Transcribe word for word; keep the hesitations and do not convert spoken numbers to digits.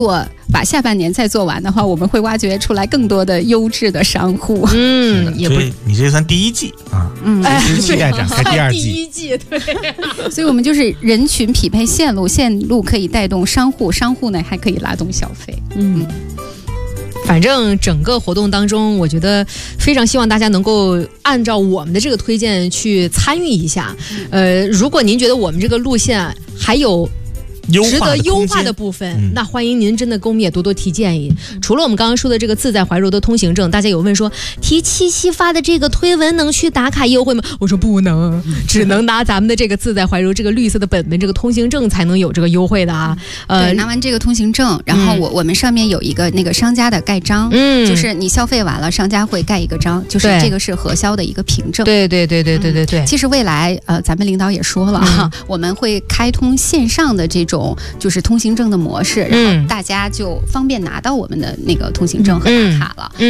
如果把下半年再做完的话，我们会挖掘出来更多的优质的商户。 嗯，也不所以你这算第一季啊， 嗯， 随时期待展开第二季。 第一季对， 所以我们就是人群匹配线路，线路可以带动商户，商户呢还可以拉动消费。 嗯。反正整个活动当中，我觉得非常希望大家能够按照我们的这个推荐去参与一下。呃，如果您觉得我们这个路线还有值得优化的部分、嗯、那欢迎您真的给我们也多多提建议、嗯、除了我们刚刚说的这个自在怀柔的通行证，大家有问说提七夕发的这个推文能去打卡优惠吗？我说不能，只能拿咱们的这个自在怀柔这个绿色的本本这个通行证才能有这个优惠的啊。 呃，对，拿完这个通行证，然后我、嗯、我们上面有一个那个商家的盖章，嗯，就是你消费完了，商家会盖一个章，就是这个是核销的一个凭证。 对对对对对对对、嗯。 其实未来呃，咱们领导也说了哈、嗯，我们会开通线上的这种就是通行证的模式，然后大家就方便拿到我们的那个通行证和打卡了。嗯